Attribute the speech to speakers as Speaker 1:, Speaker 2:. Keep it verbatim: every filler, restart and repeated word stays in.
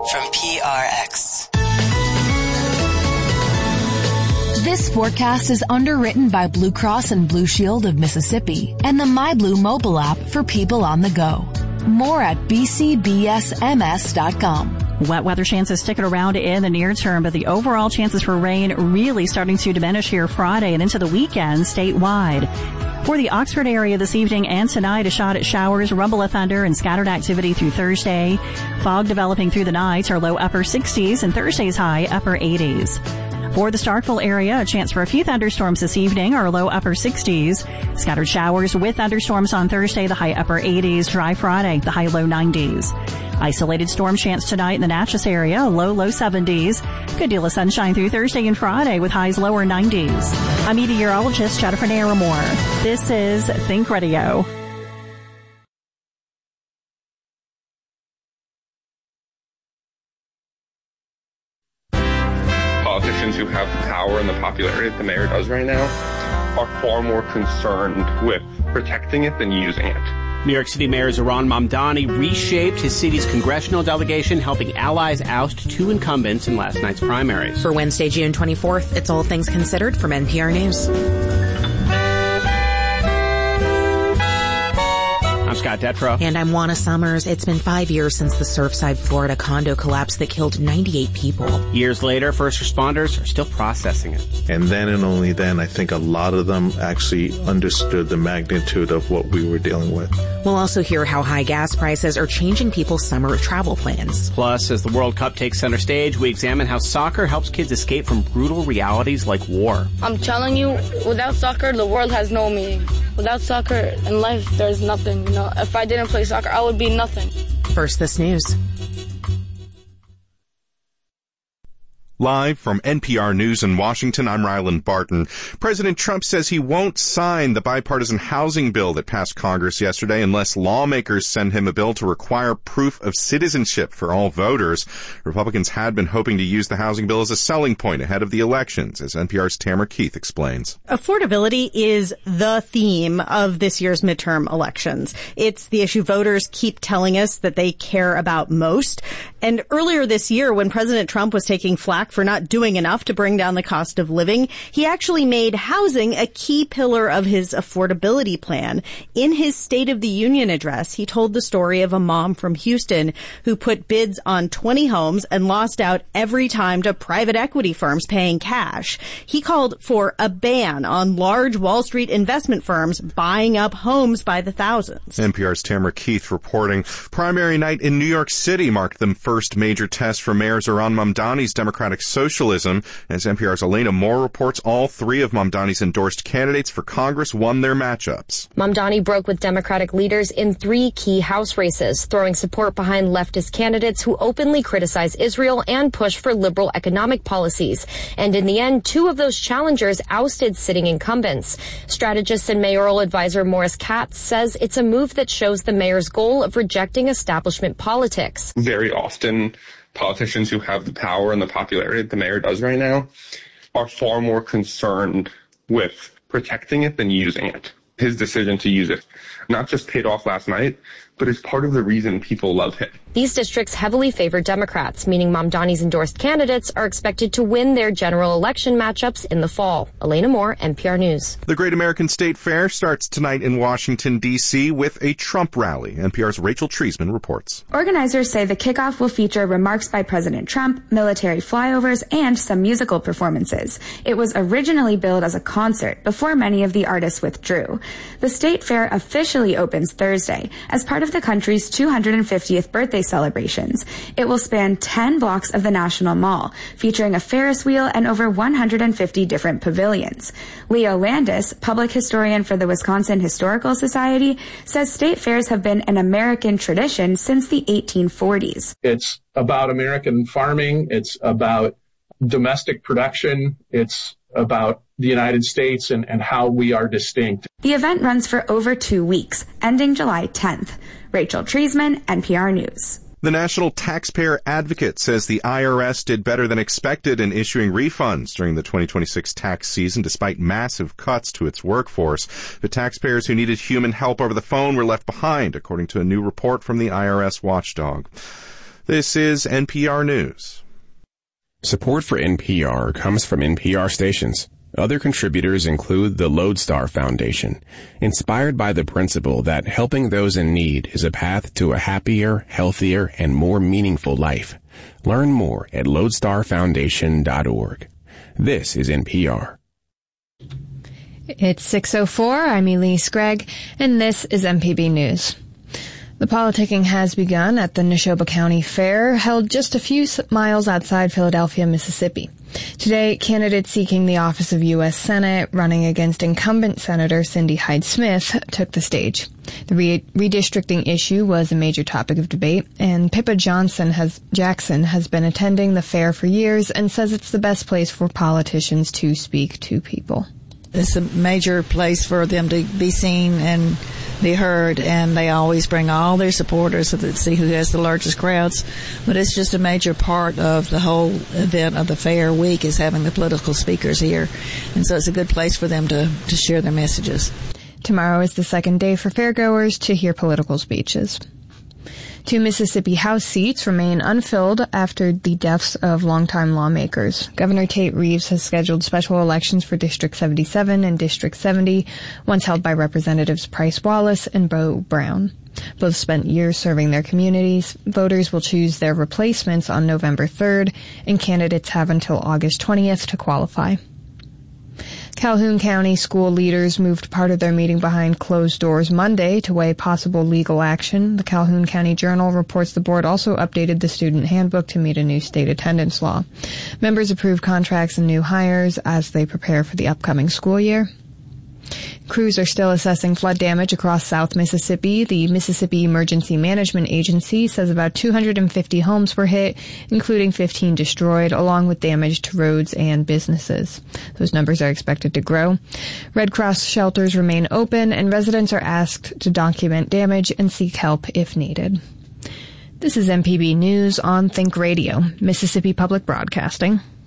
Speaker 1: from P R X.
Speaker 2: This forecast is underwritten by Blue Cross and Blue Shield of Mississippi and the MyBlue mobile app for people on the go. More at b c b s m s dot com.
Speaker 3: Wet weather chances sticking around in the near term, but the overall chances for rain really starting to diminish here Friday and into the weekend statewide. For the Oxford area this evening and tonight, a shot at showers, rumble of thunder, and scattered activity through Thursday. Fog developing through the night, our low upper sixties, and Thursday's high upper eighties. For the Starkville area, a chance for a few thunderstorms this evening, our low upper sixties. Scattered showers with thunderstorms on Thursday, the high upper eighties. Dry Friday, the high low nineties. Isolated storm chance tonight in the Natchez area, low low seventies. Good deal of sunshine through Thursday and Friday with highs lower nineties. I'm meteorologist Jennifer Naramore. This is Think Radio.
Speaker 4: Politicians who have the power and the popularity that the mayor does right now are far more concerned with protecting it than using it.
Speaker 5: New York City Mayor Zohran Mamdani reshaped his city's congressional delegation, helping allies oust two incumbents in last night's primaries.
Speaker 6: For Wednesday, June twenty-fourth, it's All Things Considered from N P R News.
Speaker 5: I'm Scott Detrow.
Speaker 6: And I'm Juana Summers. It's been five years since the Surfside, Florida condo collapse that killed ninety-eight people.
Speaker 5: Years later, first responders are still processing it.
Speaker 7: And then and only then, I think a lot of them actually understood the magnitude of what we were dealing with.
Speaker 6: We'll also hear how high gas prices are changing people's summer travel plans.
Speaker 5: Plus, as the World Cup takes center stage, we examine how soccer helps kids escape from brutal realities like war.
Speaker 8: I'm telling you, without soccer, the world has no meaning. Without soccer in life, there's nothing. You know, if I didn't play soccer, I would be nothing.
Speaker 6: First, this news.
Speaker 9: Live from N P R News in Washington, I'm Ryland Barton. President Trump says he won't sign the bipartisan housing bill that passed Congress yesterday unless lawmakers send him a bill to require proof of citizenship for all voters. Republicans had been hoping to use the housing bill as a selling point ahead of the elections, as N P R's Tamara Keith explains.
Speaker 10: Affordability is the theme of this year's midterm elections. It's the issue voters keep telling us that they care about most. And earlier this year, when President Trump was taking flack for not doing enough to bring down the cost of living, he actually made housing a key pillar of his affordability plan. In his State of the Union address, he told the story of a mom from Houston who put bids on twenty homes and lost out every time to private equity firms paying cash. He called for a ban on large Wall Street investment firms buying up homes by the thousands.
Speaker 9: N P R's Tamara Keith reporting. Primary night in New York City marked the first major test for Mayor Zohran Mamdani's Democratic socialism. As N P R's Elena Moore reports, all three of Mamdani's endorsed candidates for Congress won their matchups.
Speaker 11: Mamdani broke with Democratic leaders in three key House races, throwing support behind leftist candidates who openly criticize Israel and push for liberal economic policies. And in the end, two of those challengers ousted sitting incumbents. Strategist and mayoral advisor Morris Katz says it's a move that shows the mayor's goal of rejecting establishment politics.
Speaker 4: Very often, politicians who have the power and the popularity that the mayor does right now are far more concerned with protecting it than using it. His decision to use it not just paid off last night, but is part of the reason people love him.
Speaker 11: These districts heavily favor Democrats, meaning Mamdani's endorsed candidates are expected to win their general election matchups in the fall. Elena Moore, N P R News.
Speaker 9: The Great American State Fair starts tonight in Washington, D C with a Trump rally. N P R's Rachel Treisman reports.
Speaker 12: Organizers say the kickoff will feature remarks by President Trump, military flyovers, and some musical performances. It was originally billed as a concert before many of the artists withdrew. The State Fair officially opens Thursday as part of the country's two hundred fiftieth birthday celebrations. It will span ten blocks of the National Mall, featuring a Ferris wheel and over one hundred fifty different pavilions. Leo Landis, public historian for the Wisconsin Historical Society, says state fairs have been an American tradition since the eighteen forties.
Speaker 13: It's about American farming. It's about domestic production. It's about the United States and, and how we are distinct.
Speaker 12: The event runs for over two weeks, ending July tenth. Rachel Treisman, N P R News.
Speaker 9: The National Taxpayer Advocate says the I R S did better than expected in issuing refunds during the twenty twenty-six tax season, despite massive cuts to its workforce. The taxpayers who needed human help over the phone were left behind, according to a new report from the I R S watchdog. This is N P R News.
Speaker 14: Support for N P R comes from N P R stations. Other contributors include the Lodestar Foundation, inspired by the principle that helping those in need is a path to a happier, healthier, and more meaningful life. Learn more at lodestar foundation dot org. This is N P R.
Speaker 15: It's six oh four. I'm Elise Gregg, and this is M P B News. The politicking has begun at the Neshoba County Fair, held just a few miles outside Philadelphia, Mississippi. Today, candidates seeking the office of U S Senate, running against incumbent Senator Cindy Hyde-Smith, took the stage. The re- redistricting issue was a major topic of debate, and Pippa Johnson has, Jackson has been attending the fair for years and says it's the best place for politicians to speak to people.
Speaker 16: It's a major place for them to be seen and be heard, and they always bring all their supporters to see who has the largest crowds. But it's just a major part of the whole event of the fair week is having the political speakers here, and so it's a good place for them to, to share their messages.
Speaker 15: Tomorrow is the second day for fairgoers to hear political speeches. Two Mississippi House seats remain unfilled after the deaths of longtime lawmakers. Governor Tate Reeves has scheduled special elections for District seventy-seven and District seventy, once held by Representatives Price Wallace and Bo Brown. Both spent years serving their communities. Voters will choose their replacements on November third, and candidates have until August twentieth to qualify. Calhoun County school leaders moved part of their meeting behind closed doors Monday to weigh possible legal action. The Calhoun County Journal reports the board also updated the student handbook to meet a new state attendance law. Members approved contracts and new hires as they prepare for the upcoming school year. Crews are still assessing flood damage across South Mississippi. The Mississippi Emergency Management Agency says about two hundred fifty homes were hit, including fifteen destroyed, along with damage to roads and businesses. Those numbers are expected to grow. Red Cross shelters remain open, and residents are asked to document damage and seek help if needed. This is M P B News on Think Radio, Mississippi Public Broadcasting.